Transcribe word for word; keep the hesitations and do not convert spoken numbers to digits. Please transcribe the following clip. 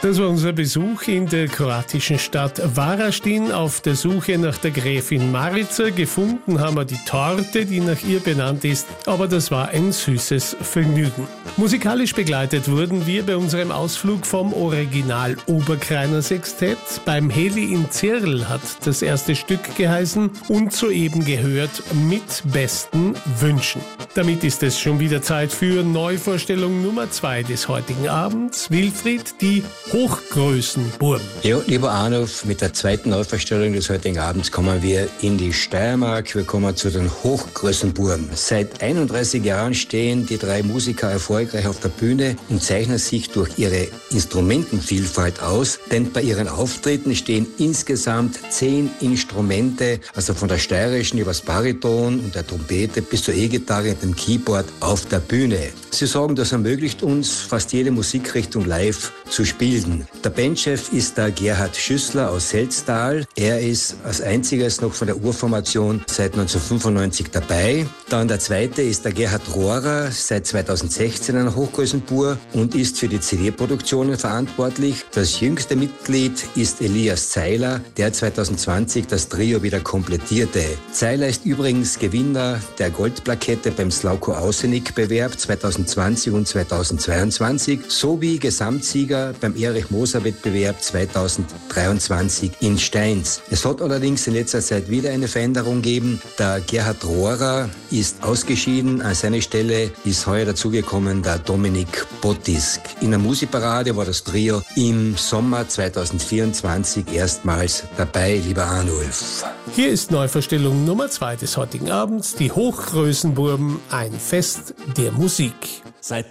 Das war unser Besuch in der kroatischen Stadt Varaždin auf der Suche nach der Gräfin Marica. Gefunden haben wir die Torte, die nach ihr benannt ist, aber das war ein süßes Vergnügen. Musikalisch begleitet wurden wir bei unserem Ausflug vom Original Oberkreiner Sextett. Beim Heli in Zirl hat das erste Stück geheißen und soeben gehört mit besten Wünschen. Damit ist es schon wieder Zeit für Neuvorstellung Nummer zwei des heutigen Abends. Wilfried, die Hochgrößenburm. Ja, lieber Arnulf, mit der zweiten Neuvorstellung des heutigen Abends kommen wir in die Steiermark. Wir kommen zu den Hochgrößenburm. Seit einunddreißig Jahren stehen die drei Musiker erfolgreich auf der Bühne und zeichnen sich durch ihre Instrumentenvielfalt aus, denn bei ihren Auftritten stehen insgesamt zehn Instrumente, also von der steirischen über das Bariton und der Trompete bis zur E-Gitarre und dem Keyboard auf der Bühne. Sie sagen, das ermöglicht uns, fast jede Musikrichtung live zu spielen. Der Bandchef ist der Gerhard Schüssler aus Selztal. Er ist als einziges noch von der Urformation seit neunzehnhundertfünfundneunzig dabei. Dann der zweite ist der Gerhard Rohrer, seit zweitausendsechzehn ein Hochgrößenbur und ist für die C D-Produktionen verantwortlich. Das jüngste Mitglied ist Elias Zeiler, der zweitausendzwanzig das Trio wieder komplettierte. Zeiler ist übrigens Gewinner der Goldplakette beim Slavko Ausenik-Bewerb zweitausendzwanzig und zweitausendzweiundzwanzig sowie Gesamtsieger beim Erich-Moser-Wettbewerb zweitausenddreiundzwanzig in Steins. Es hat allerdings in letzter Zeit wieder eine Veränderung gegeben. Der Gerhard Rohrer ist ausgeschieden. An seine Stelle ist heuer dazugekommen der Dominik Bottisk. In der Musikparade war das Trio im Sommer zweitausendvierundzwanzig erstmals dabei, lieber Arnulf. Hier ist Neuvorstellung Nummer zwei des heutigen Abends, die Hochgrößenburm, ein Fest der Musik. Seit